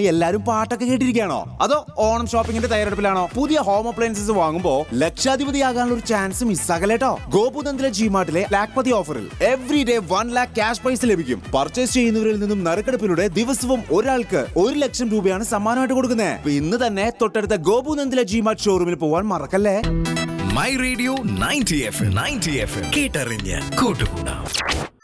എല്ലാരും പാട്ടൊക്കെ കേട്ടിരിക്കുകയാണോ? അതോ ഓണം ഷോപ്പിംഗിന്റെ തയ്യാറെടുപ്പിലാണോ? പുതിയ ഹോം അപ്ലയൻസസ് വാങ്ങുമ്പോ ലക്ഷാധിപതിയാകാനുള്ള ഒരു ചാൻസ് മിസ്സാകലേട്ടോ. ഗോപുനന്ദിലെ ജിമാർട്ടിലെ ലാഖ്പതി ഓഫറിൽ every day 1 lakh cash prize ലഭിക്കും. പർച്ചേസ് ചെയ്യുന്നവരിൽ നിന്നും നറുക്കെടുപ്പിലൂടെ ദിവസവും ഒരാൾക്ക് 1 ലക്ഷം രൂപയാണ് സമ്മാനമായിട്ട് കൊടുക്കുന്നത്. ഇന്ന് തന്നെ തൊട്ടടുത്ത ഗോപുനന്ദിലെ ജിമാർട്ട് ഷോറൂമിൽ പോവാൻ മറക്കല്ലേ. മൈ റേഡിയോ 90 FM കേട്ടറിഞ്ഞ് കൂട്ടുകൂടാം.